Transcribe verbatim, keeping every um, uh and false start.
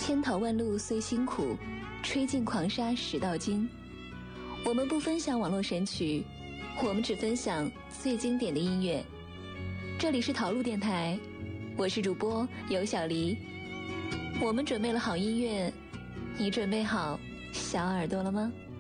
千淘万漉虽辛苦，吹尽狂沙始到金。我们不分享网络神曲，我们只分享最经典的音乐。这里是陶路电台，我是主播尤小黎。我们准备了好音乐，你准备好小耳朵了吗？